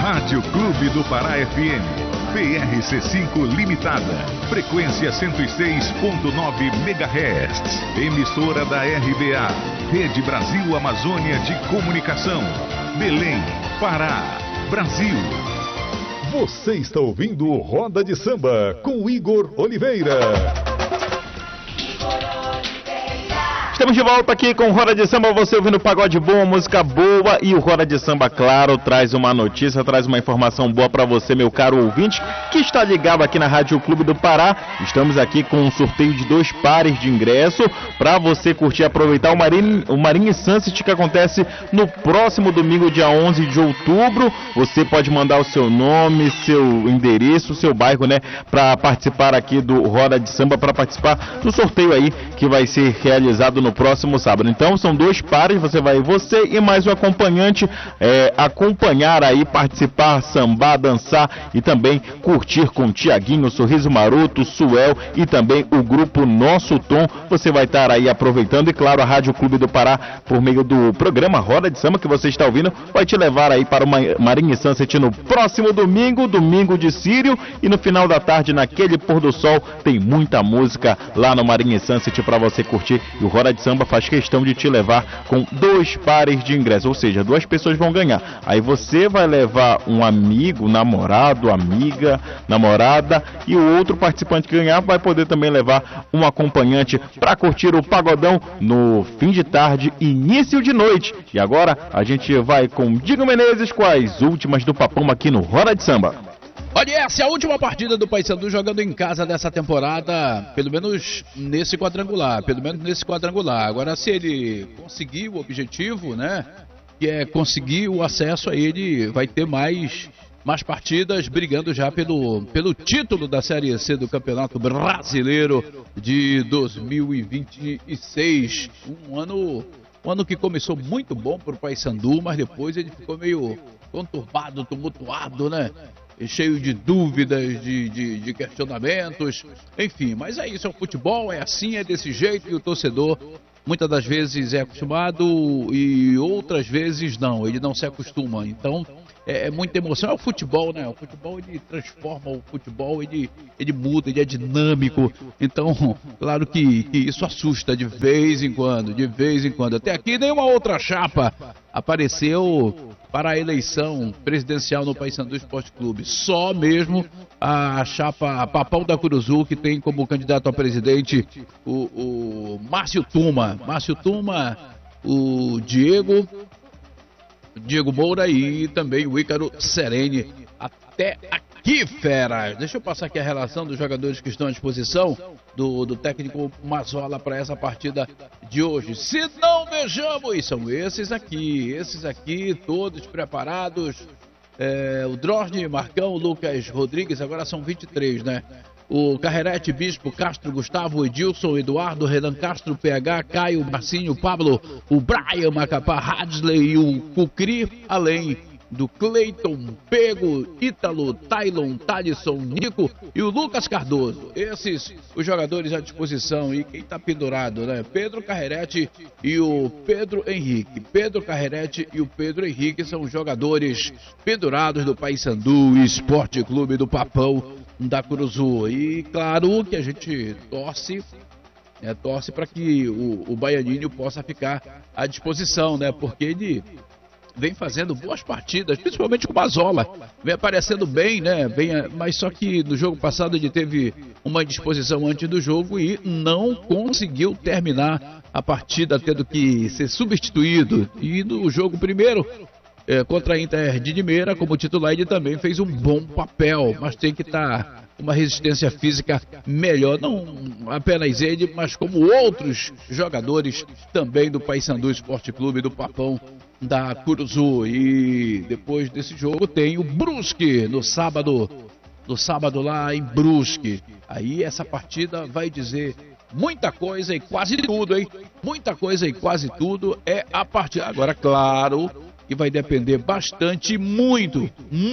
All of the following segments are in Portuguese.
Rádio Clube do Pará FM, PRC5 Limitada, frequência 106.9 MHz, emissora da RBA, Rede Brasil Amazônia de Comunicação, Belém, Pará, Brasil. Você está ouvindo o Roda de Samba com Igor Oliveira. Estamos de volta aqui com o Roda de Samba, você ouvindo pagode bom, música boa, e o Roda de Samba, claro, traz uma notícia, traz uma informação boa para você, meu caro ouvinte, que está ligado aqui na Rádio Clube do Pará. Estamos aqui com um sorteio de 2 pares de ingresso para você curtir e aproveitar o Marine Sunset, que acontece no próximo domingo, dia 11 de outubro. Você pode mandar o seu nome, seu endereço, seu bairro, né, para participar aqui do Roda de Samba, para participar do sorteio aí que vai ser realizado no próximo sábado. Então são 2 pares, você e mais um acompanhante acompanhar aí, participar, sambar, dançar e também curtir com o Tiaguinho, Sorriso Maroto, Suel e também o grupo Nosso Tom. Você vai estar aí aproveitando e claro, a Rádio Clube do Pará, por meio do programa Roda de Samba que você está ouvindo, vai te levar aí para o Marine Sunset no próximo domingo, domingo de Sírio, e no final da tarde, naquele pôr do sol, tem muita música lá no Marine Sunset para você curtir, e o Roda de Samba faz questão de te levar com 2 pares de ingressos, ou seja, 2 pessoas vão ganhar. Aí você vai levar um amigo, namorado, amiga, namorada, e o outro participante que ganhar vai poder também levar um acompanhante para curtir o pagodão no fim de tarde, início de noite. E agora a gente vai com Diego Menezes com as últimas do Papão aqui no Roda de Samba. Olha, essa é a última partida do Paysandu jogando em casa dessa temporada, pelo menos nesse quadrangular. Agora, se ele conseguir o objetivo, né, que é conseguir o acesso, aí ele vai ter mais partidas brigando já pelo título da Série C do Campeonato Brasileiro de 2026. Um ano que começou muito bom para o Paysandu, mas depois ele ficou meio conturbado, tumultuado, né? Cheio de dúvidas, de questionamentos, enfim, mas é isso, é o futebol, é assim, é desse jeito, e o torcedor muitas das vezes é acostumado e outras vezes não, ele não se acostuma, então é muita emoção, é o futebol, né? O futebol ele transforma, o futebol ele muda, ele é dinâmico, então claro que isso assusta de vez em quando, até aqui nenhuma outra chapa apareceu para a eleição presidencial no Paysandu Esporte Clube, só mesmo a chapa Papão da Curuzu, que tem como candidato a presidente o Márcio Tuma, o Diego Moura e também o Ícaro Serene. Até aqui, fera! Deixa eu passar aqui a relação dos jogadores que estão à disposição do técnico Mazola para essa partida de hoje. Se não vejamos, são esses aqui, todos preparados. O Drosny, Marcão, Lucas Rodrigues, agora são 23, né? O Carrerete, Bispo, Castro, Gustavo, Edilson, Eduardo, Renan Castro, PH, Caio, Marcinho, Pablo, o Brian, Macapá, Hadley e o Cucri, além do Cleiton, Pego, Ítalo, Tailon, Thalisson, Nico e o Lucas Cardoso. Esses os jogadores à disposição. E quem tá pendurado, né? Pedro Carrerete e o Pedro Henrique. Pedro Carrerete e o Pedro Henrique são os jogadores pendurados do Paysandu Esporte Clube do Papão da Curuzu. E claro que a gente torce para que o Baianinho possa ficar à disposição, né? Porque ele vem fazendo boas partidas, principalmente com o Mazola, vem aparecendo bem, né? Mas só que no jogo passado ele teve uma indisposição antes do jogo e não conseguiu terminar a partida, tendo que ser substituído. E no jogo primeiro, contra a Inter de Limeira, como titular, ele também fez um bom papel, mas tem que estar uma resistência física melhor, não apenas ele, mas como outros jogadores também do Paysandu Esporte Clube do Papão da Curuzu. E depois desse jogo tem o Brusque no sábado lá em Brusque. Aí essa partida vai dizer muita coisa e quase tudo, hein? Muita coisa e quase tudo é a partida. Agora, claro que vai depender bastante, muito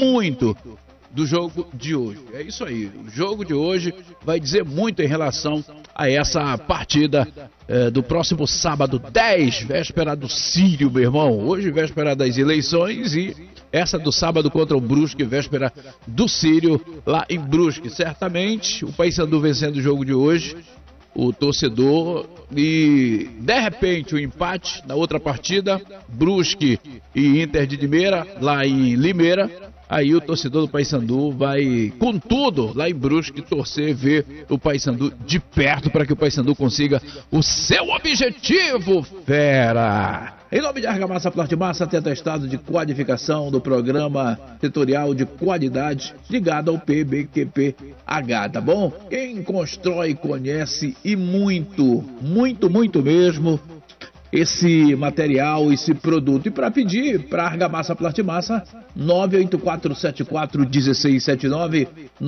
do jogo de hoje. É isso aí, o jogo de hoje vai dizer muito em relação a essa partida do próximo sábado 10, véspera do Sírio, meu irmão. Hoje, véspera das eleições, e essa do sábado contra o Brusque, véspera do Sírio, lá em Brusque. Certamente, o Paysandu vencendo o jogo de hoje, o torcedor, e de repente o empate na outra partida, Brusque e Inter de Limeira, lá em Limeira, aí o torcedor do Paysandu vai com tudo lá em Brusque torcer, ver o Paysandu de perto para que o Paysandu consiga o seu objetivo, fera! Em nome de Argamassa Plastimassa, tem atestado de qualificação do programa setorial de qualidade ligado ao PBQP-H, tá bom? Quem constrói, conhece e muito mesmo esse material, esse produto. E para pedir para Argamassa Plastimassa, 984741679,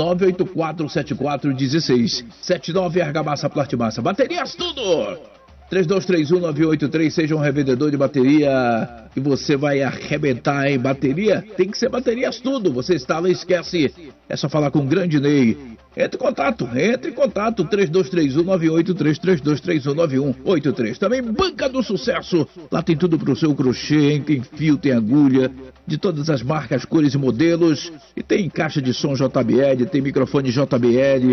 984741679, Argamassa Plastimassa. Baterias tudo! 3231-9883, seja um revendedor de bateria e você vai arrebentar em bateria. Tem que ser baterias tudo. Você instala e esquece. É só falar com o grande Ney. Entre em contato, 3231-9883, 3231-9183. Também Banca do Sucesso. Lá tem tudo pro seu crochê, hein? Tem fio, tem agulha, de todas as marcas, cores e modelos. E tem caixa de som JBL, tem microfone JBL,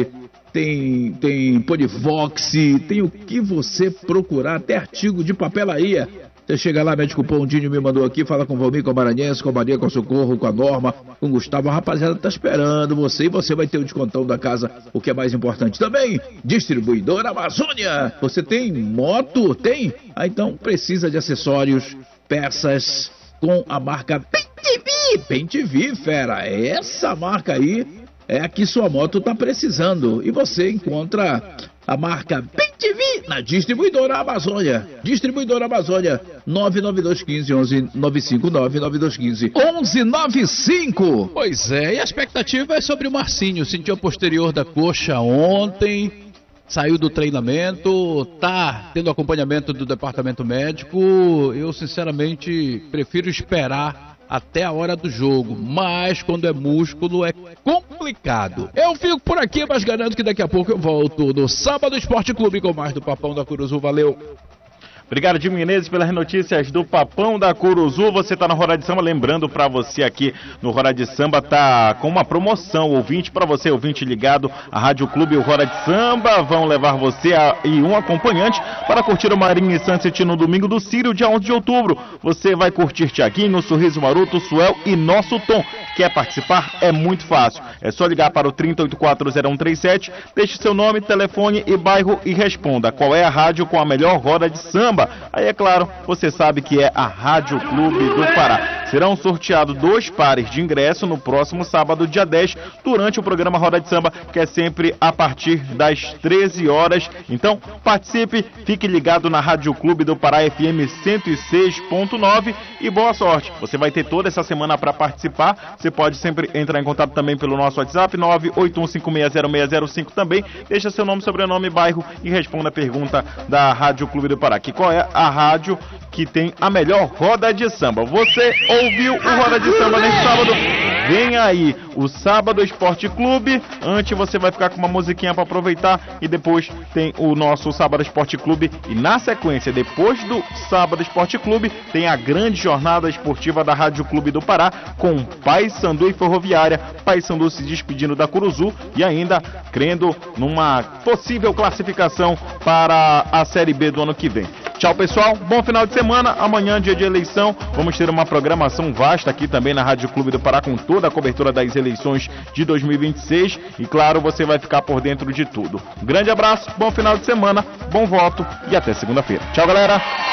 tem Polivox, tem o que você procurar, até artigo de papelaria. Você chega lá, Médico Pondinho me mandou aqui, fala com o Valmir, com a Maranhense, com a Maria, com o Socorro, com a Norma, com o Gustavo. A rapaziada tá esperando você e você vai ter o descontão da casa, o que é mais importante. Também, Distribuidora Amazônia. Você tem moto? Tem? Ah, então precisa de acessórios, peças com a marca Pente-V, fera. Essa marca aí é a que sua moto tá precisando. E você encontra a marca Pente-V na Distribuidora Amazônia. Distribuidora Amazônia, 99215-1195, 99215-1195. Pois é, e a expectativa é sobre o Marcinho. Sentiu a posterior da coxa ontem, saiu do treinamento, tá tendo acompanhamento do departamento médico. Eu, sinceramente, prefiro esperar até a hora do jogo, mas quando é músculo é complicado. Eu fico por aqui, mas garanto que daqui a pouco eu volto no Sábado Esporte Clube com mais do Papão da Curuzu. Valeu! Obrigado, Jim Menezes, pelas notícias do Papão da Curuzu. Você tá na Roda de Samba, lembrando para você aqui no Roda de Samba, tá com uma promoção, ouvinte, para você, ouvinte ligado, a Rádio Clube e o Roda de Samba vão levar você e um acompanhante para curtir o Marinho Sunset no domingo do Sírio, dia 11 de outubro. Você vai curtir Tiaguinho, Sorriso Maroto, Suel e Nosso Tom. Quer participar? É muito fácil. É só ligar para o 30840137, deixe seu nome, telefone e bairro e responda qual é a rádio com a melhor roda de samba. Aí, é claro, você sabe que é a Rádio Clube do Pará. Serão sorteados 2 pares de ingresso no próximo sábado, dia 10, durante o programa Roda de Samba, que é sempre a partir das 13 horas. Então, participe, fique ligado na Rádio Clube do Pará FM 106.9 e boa sorte. Você vai ter toda essa semana para participar. Você pode sempre entrar em contato também pelo nosso WhatsApp, 981560605 também. Deixa seu nome, sobrenome, bairro e responda a pergunta da Rádio Clube do Pará. Qual é a rádio que tem a melhor roda de samba? Você ouviu o Roda de Samba nesse sábado? Vem aí o Sábado Esporte Clube. Antes você vai ficar com uma musiquinha para aproveitar e depois tem o nosso Sábado Esporte Clube. E na sequência, depois do Sábado Esporte Clube, tem a grande jornada esportiva da Rádio Clube do Pará com Paysandu e Ferroviária. Paysandu se despedindo da Curuzu e ainda crendo numa possível classificação para a Série B do ano que vem. Tchau, pessoal. Bom final de semana. Amanhã, dia de eleição, vamos ter uma programação vasta aqui também na Rádio Clube do Pará com toda a cobertura das eleições de 2026. E, claro, você vai ficar por dentro de tudo. Um grande abraço, bom final de semana, bom voto e até segunda-feira. Tchau, galera.